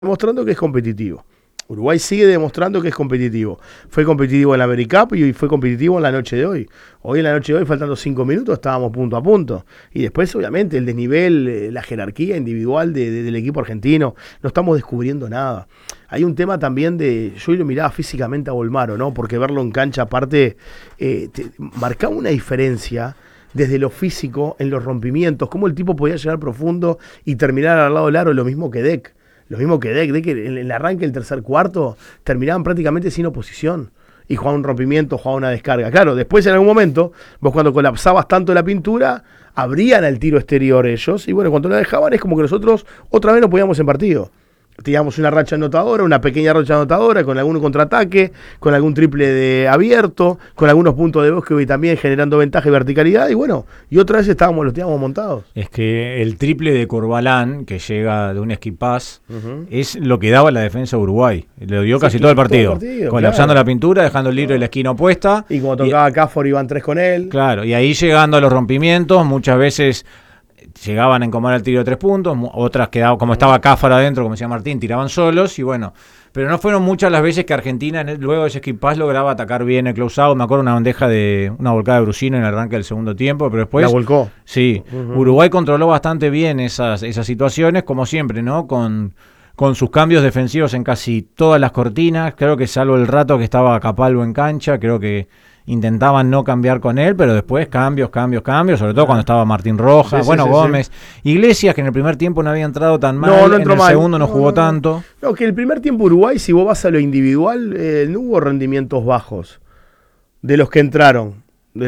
demostrando que es competitivo. Uruguay sigue demostrando que es competitivo. Fue competitivo en la AmeriCup y fue competitivo en la noche de hoy. Hoy en la noche de hoy, faltando 5 minutos, estábamos punto a punto. Y después, obviamente, el desnivel, la jerarquía individual del equipo argentino. No estamos descubriendo nada. Hay un tema también de... Yo hoy lo miraba físicamente a Bolmaro, ¿no? Porque verlo en cancha, aparte, marcaba una diferencia desde lo físico en los rompimientos. Cómo el tipo podía llegar profundo y terminar al lado del aro, lo mismo que Deck. Lo mismo que Deck en el arranque del tercer cuarto terminaban prácticamente sin oposición. Y jugaba un rompimiento, jugaba una descarga. Claro, después en algún momento, vos cuando colapsabas tanto la pintura, abrían el tiro exterior ellos. Y bueno, cuando la dejaban es como que nosotros otra vez no podíamos en partido. Teníamos una racha anotadora, una pequeña racha anotadora, con algún contraataque, con algún triple de abierto, con algunos puntos de bosque y también generando ventaja y verticalidad. Y bueno, y otra vez lo teníamos montados. Es que el triple de Corbalán, que llega de un skip pass, es lo que daba la defensa de Uruguay. Lo dio casi todo el partido. Colapsando la pintura, dejando el libre de la esquina opuesta. Y como tocaba Cáfor, iban 3 con él. Claro, y ahí llegando a los rompimientos, muchas veces llegaban a encomar el tiro de 3 puntos, otras quedaban, como estaba Cáfaro adentro, como decía Martín, tiraban solos y bueno, pero no fueron muchas las veces que Argentina luego de ese skip pass lograba atacar bien el close-out. Me acuerdo una volcada de Brusino en el arranque del segundo tiempo, pero después... La volcó. Sí, Uruguay controló bastante bien esas situaciones, como siempre, ¿no? Con sus cambios defensivos en casi todas las cortinas. Creo que salvo el rato que estaba Capalvo en cancha, creo que intentaban no cambiar con él, pero después cambios, sobre todo cuando estaba Martín Rojas, Gómez. Iglesias, que en el primer tiempo no había entrado tan mal, en el segundo no jugó tanto. No, que el primer tiempo Uruguay, si vos vas a lo individual, no hubo rendimientos bajos de los que entraron.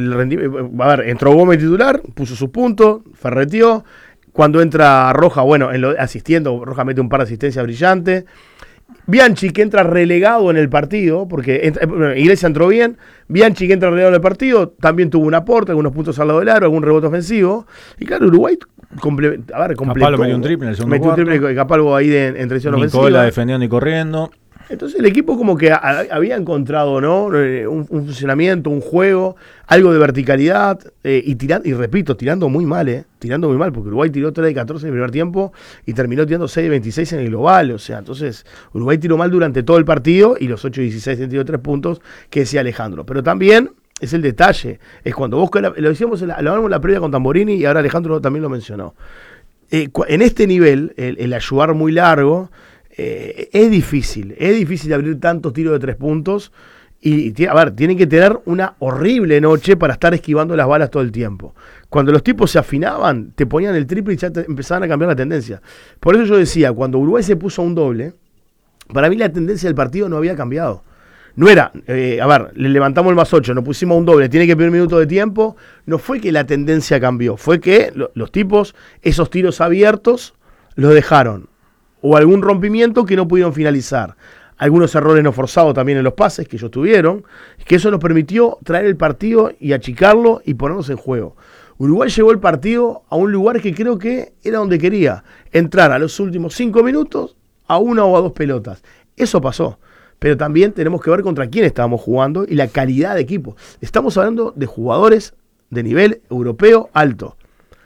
A ver, entró Gómez titular, puso sus puntos, ferreteó. Cuando entra Rojas, asistiendo, Rojas mete un par de asistencias brillantes. Bianchi, que entra relegado en el partido, porque Iglesias entró bien. Bianchi, que entra relegado en el partido, también tuvo un aporte, algunos puntos al lado del aro, algún rebote ofensivo. Y claro, Uruguay completó. Capalvo metió un triple en el segundo cuarto. Metió un triple, Capalvo ahí en transición ofensiva. Nicola defendiendo y corriendo. Entonces el equipo como que había encontrado, ¿no? un funcionamiento, un juego, algo de verticalidad, tirando muy mal, porque Uruguay tiró 3 de 14 en el primer tiempo y terminó tirando 6 de 26 en el global. O sea, entonces Uruguay tiró mal durante todo el partido y los 8 de 16 han tirado 3 puntos, que decía Alejandro. Pero también es el detalle, es cuando vos, lo decíamos, lo hablamos en la previa con Tamborini y ahora Alejandro también lo mencionó. En este nivel, el ayudar muy largo, es difícil abrir tantos tiros de 3 puntos y tienen que tener una horrible noche para estar esquivando las balas todo el tiempo. Cuando los tipos se afinaban, te ponían el triple y ya empezaban a cambiar la tendencia. Por eso yo decía, cuando Uruguay se puso a un doble, para mí la tendencia del partido no había cambiado. No era, le levantamos el +8, nos pusimos a un doble, tiene que pedir un minuto de tiempo. No fue que la tendencia cambió, fue que los tipos, esos tiros abiertos, los dejaron. O algún rompimiento que no pudieron finalizar. Algunos errores no forzados también en los pases que ellos tuvieron, que eso nos permitió traer el partido y achicarlo y ponernos en juego. Uruguay llevó el partido a un lugar que creo que era donde quería, entrar a los últimos 5 minutos a 1 o a 2 pelotas. Eso pasó. Pero también tenemos que ver contra quién estábamos jugando y la calidad de equipo. Estamos hablando de jugadores de nivel europeo alto.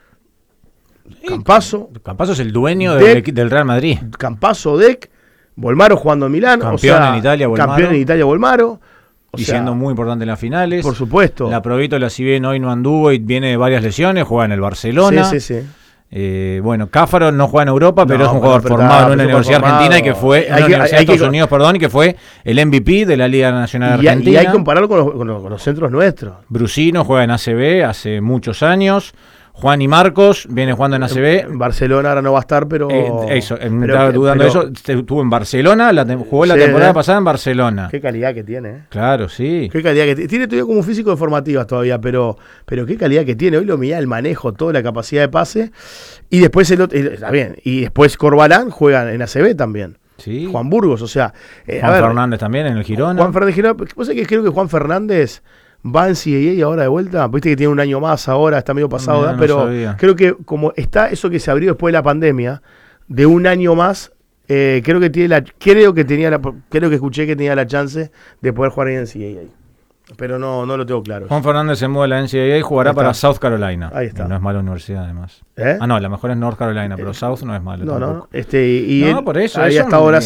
Campazzo es el dueño del Real Madrid. Campazzo, Deck, Bolmaro jugando en Milán. Campeón en Italia, Bolmaro. Y siendo muy importante en las finales. Por supuesto. La Provítola, si bien hoy no anduvo y viene de varias lesiones, juega en el Barcelona. Sí. Cáfaro no juega en Europa, pero es un jugador formado en una universidad argentina y que fue en la Universidad de Estados Unidos, y que fue el MVP de la Liga Nacional Argentina. Y hay que compararlo con los centros nuestros. Brusino juega en ACB hace muchos años. Juan y Marcos viene jugando en ACB. En Barcelona ahora no va a estar, pero... estaba dudando de eso. Estuvo en Barcelona, jugó la temporada pasada en Barcelona. Qué calidad que tiene. Claro, sí. Qué calidad que tiene. Tiene todavía como un físico de formativas todavía, pero qué calidad que tiene. Hoy lo mirá, el manejo, toda la capacidad de pase. Y después y después Corbalán juega en ACB también. Sí. Juan Burgos, o sea... Fernández también en el Girona. Juan Fernández Girona. ¿Vos sabés que creo que Juan Fernández va en CAA ahora de vuelta? Viste que tiene un año más ahora, está medio pasado, pero creo que como está eso que se abrió después de la pandemia, de un año más, creo que escuché que tenía la chance de poder jugar ahí en CAA. pero no lo tengo claro. Juan Fernández se mueve a la NCAA y jugará para South Carolina. Ahí está. Y no es mala universidad, además. ¿Eh? No, la mejor es North Carolina, pero South no es malo tampoco. Y no, él por eso. había Eso estado ahora